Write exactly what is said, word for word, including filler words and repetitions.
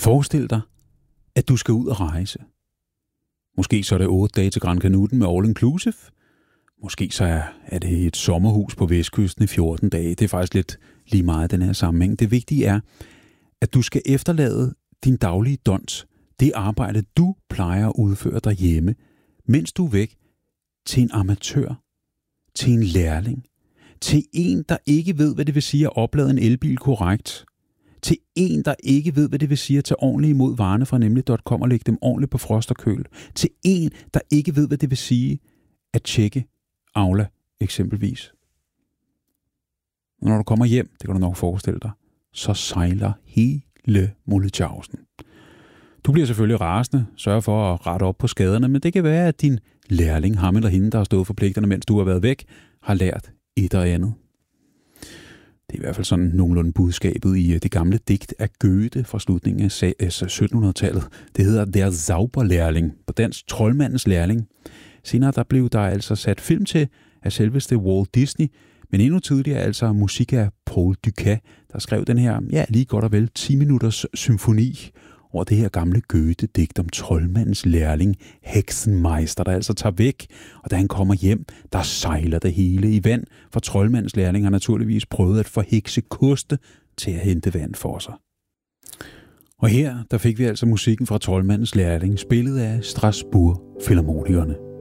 Forestil dig, at du skal ud og rejse. Måske så er det otte dage til Gran Canuten med all inclusive. Måske så er, er det et sommerhus på Vestkysten i fjorten dage. Det er faktisk lidt lige meget den her sammenhæng. Det vigtige er, at du skal efterlade din daglige dons, det arbejde, du plejer at udføre derhjemme, mens du er væk, til en amatør, til en lærling, til en, der ikke ved, hvad det vil sige at oplade en elbil korrekt, til en, der ikke ved, hvad det vil sige at tage ordentligt imod varerne fra nemlig punktum com og lægge dem ordentligt på frost og køl, til en, der ikke ved, hvad det vil sige at tjekke Aula eksempelvis. Og når du kommer hjem, det kan du nok forestille dig, så sejler hele Molletjavsen. Du bliver selvfølgelig rasende, sørger for at rette op på skaderne, men det kan være, at din lærling, ham eller hende, der har stået for pligterne, mens du har været væk, har lært et og andet. Det er i hvert fald sådan nogenlunde budskabet i det gamle digt af Goethe fra slutningen af syttenhundredetallet. Det hedder Der Zauberlehrling, på dansk troldmandens lærling. Senere der blev der altså sat film til af selveste Walt Disney, men endnu tidligere altså musik af Paul Dukas, der skrev den her, ja lige godt og vel, ti minutters symfoni over det her gamle Goethe-digt om troldmandens lærling, Hexenmeister, der altså tager væk, og da han kommer hjem, der sejler det hele i vand, for troldmandens lærling har naturligvis prøvet at forhekse koste til at hente vand for sig. Og her, der fik vi altså musikken fra troldmandens lærling, spillet af Strasbourg Filharmonikerne.